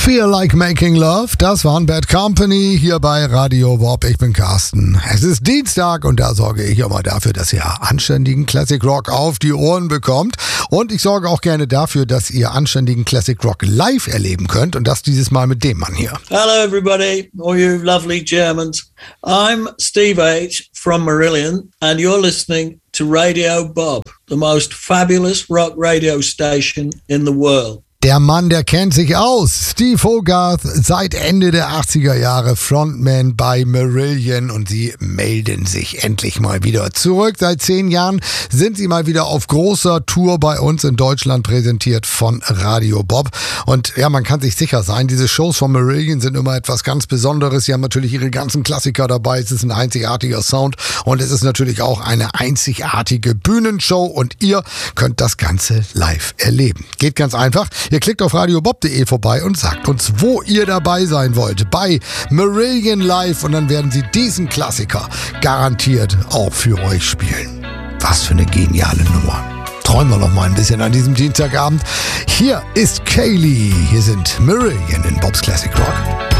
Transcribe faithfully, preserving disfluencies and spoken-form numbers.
Feel Like Making Love, das waren Bad Company hier bei Radio Bob. Ich bin Carsten. Es ist Dienstag und da sorge ich immer dafür, dass ihr anständigen Classic Rock auf die Ohren bekommt. Und ich sorge auch gerne dafür, dass ihr anständigen Classic Rock live erleben könnt und das dieses Mal mit dem Mann hier. Hello everybody, all you lovely Germans. I'm Steve H. from Marillion and you're listening to Radio Bob, the most fabulous rock radio station in the world. Der Mann, der kennt sich aus. Steve Hogarth, seit Ende der achtziger Jahre Frontman bei Marillion und sie melden sich endlich mal wieder zurück. Seit zehn Jahren sind sie mal wieder auf großer Tour bei uns in Deutschland, präsentiert von Radio Bob. Und ja, man kann sich sicher sein, diese Shows von Marillion sind immer etwas ganz Besonderes. Sie haben natürlich ihre ganzen Klassiker dabei. Es ist ein einzigartiger Sound und es ist natürlich auch eine einzigartige Bühnenshow und ihr könnt das Ganze live erleben. Geht ganz einfach. Ihr klickt auf radiobob punkt de vorbei und sagt uns, wo ihr dabei sein wollt. Bei Marillion Live und dann werden sie diesen Klassiker garantiert auch für euch spielen. Was für eine geniale Nummer. Träumen wir noch mal ein bisschen an diesem Dienstagabend. Hier ist Kaylee. Hier sind Marillion in Bob's Classic Rock.